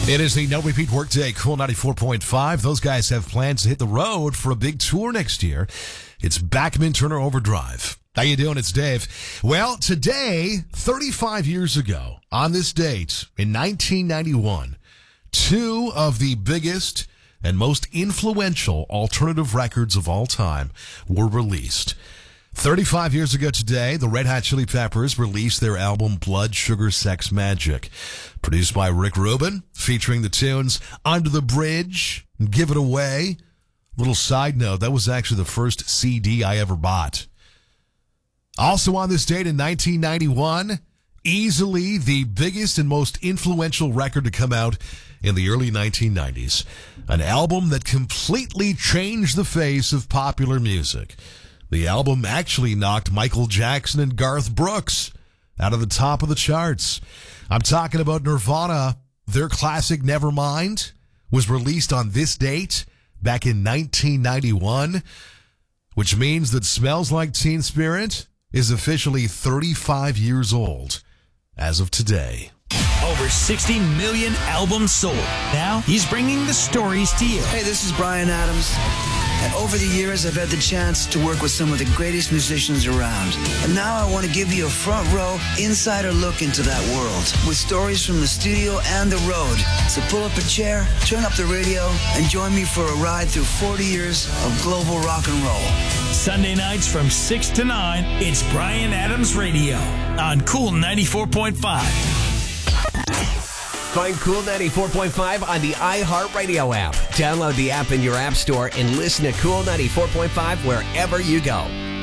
It is the No Repeat Workday, Cool 94.5. Those guys have plans to hit the road for a big tour next year. It's Bachman Turner Overdrive. How you doing? It's Dave. Well, today, 35 years ago, on this date, in 1991, two of the biggest and most influential alternative records of all time were released. 35 years ago today, the Red Hot Chili Peppers released their album Blood, Sugar, Sex, Magic. Produced by Rick Rubin, featuring the tunes Under the Bridge, Give It Away. Little side note, that was actually the first CD I ever bought. Also on this date in 1991, easily the biggest and most influential record to come out in the early 1990s. An album that completely changed the face of popular music. The album actually knocked Michael Jackson and Garth Brooks out of the top of the charts. I'm talking about Nirvana. Their classic Nevermind was released on this date back in 1991, which means that Smells Like Teen Spirit is officially 35 years old as of today. Over 60 million albums sold. Now he's bringing the stories to you. Hey, this is Bryan Adams. And over the years, I've had the chance to work with some of the greatest musicians around. And now I want to give you a front row, insider look into that world with stories from the studio and the road. So pull up a chair, turn up the radio, and join me for a ride through 40 years of global rock and roll. Sunday nights from 6 to 9, it's Bryan Adams Radio on Cool 94.5. Find Cool 94.5 on the iHeartRadio app. Download the app in your app store and listen to Cool 94.5 wherever you go.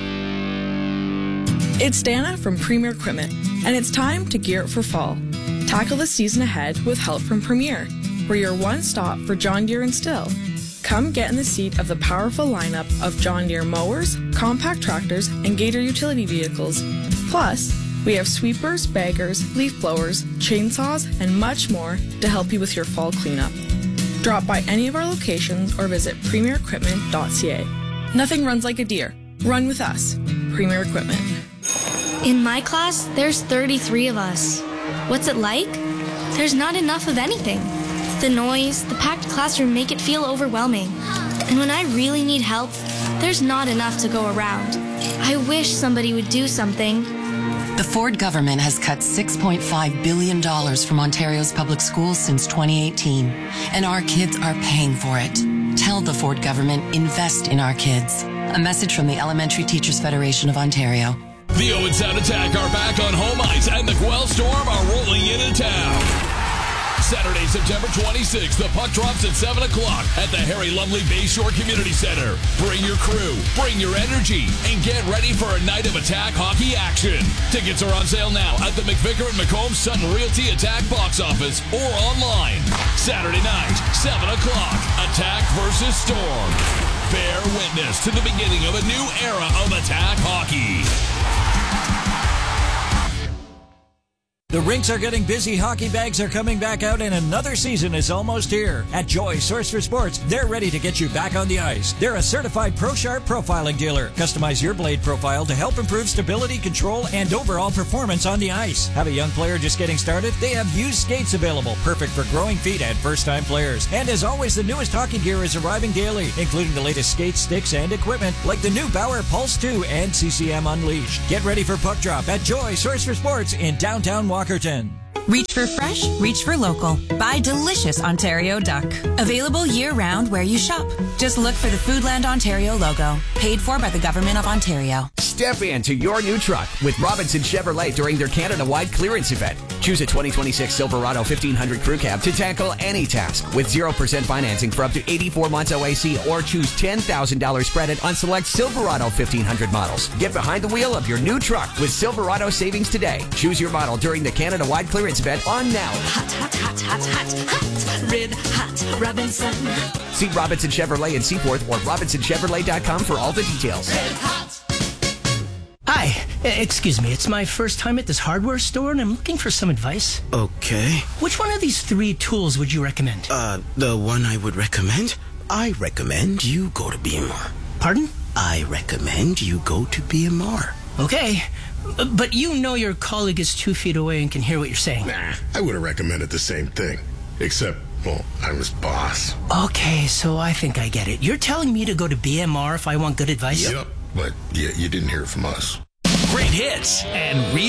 It's Dana from Premier Equipment, and it's time to gear up for fall. Tackle the season ahead with help from Premier. We're your one stop for John Deere and Stihl. Come get in the seat of the powerful lineup of John Deere mowers, compact tractors, and Gator utility vehicles. Plus, we have sweepers, baggers, leaf blowers, chainsaws, and much more to help you with your fall cleanup. Drop by any of our locations or visit premierequipment.ca. Nothing runs like a Deere. Run with us. Premier Equipment. In my class, there's 33 of us. What's it like? There's not enough of anything. The noise, the packed classroom make it feel overwhelming. And when I really need help, there's not enough to go around. I wish somebody would do something. The Ford government has cut $6.5 billion from Ontario's public schools since 2018, and our kids are paying for it. Tell the Ford government, invest in our kids. A message from the Elementary Teachers Federation of Ontario. The Owen Sound Attack are back on home ice, and the Guelph Storm are rolling into town. Saturday, September 26th, the puck drops at 7 o'clock at the Harry Lumley Bayshore Community Center. Bring your crew, bring your energy, and get ready for a night of Attack hockey action. Tickets are on sale now at the McVicker and McComb Sutton Realty Attack box office or online. Saturday night, 7 o'clock, Attack versus Storm. Bear witness to the beginning of a new era of Attack hockey. The rinks are getting busy, hockey bags are coming back out, and another season is almost here. At Joy Source for Sports, they're ready to get you back on the ice. They're a certified ProSharp profiling dealer. Customize your blade profile to help improve stability, control, and overall performance on the ice. Have a young player just getting started? They have used skates available, perfect for growing feet and first-time players. And as always, the newest hockey gear is arriving daily, including the latest skates, sticks, and equipment, like the new Bauer Pulse 2 and CCM Unleashed. Get ready for puck drop at Joy Source for Sports in downtown Walkerton. Reach for fresh, reach for local. Buy delicious Ontario duck. Available year-round where you shop. Just look for the Foodland Ontario logo. Paid for by the Government of Ontario. Step into your new truck with Robinson Chevrolet during their Canada-wide clearance event. Choose a 2026 Silverado 1500 Crew Cab to tackle any task with 0% financing for up to 84 months OAC, or choose $10,000 credit on select Silverado 1500 models. Get behind the wheel of your new truck with Silverado savings today. Choose your model during the Canada-wide clearance event on now. Hot, hot, hot, hot, hot, hot. Red Hot Robinson. See Robinson Chevrolet in Seaforth or RobinsonChevrolet.com for all the details. Red Hot. Hi, excuse me, it's my first time at this hardware store and I'm looking for some advice. Okay. Which one of these 3 tools would you recommend? The one I would recommend? I recommend you go to BMR. Pardon? I recommend you go to BMR. Okay, but you know your colleague is 2 feet away and can hear what you're saying. Nah, I would have recommended the same thing. Except Well, I was boss. Okay, so I think I get it. You're telling me to go to BMR if I want good advice? Yep, but you didn't hear it from us. Great hits and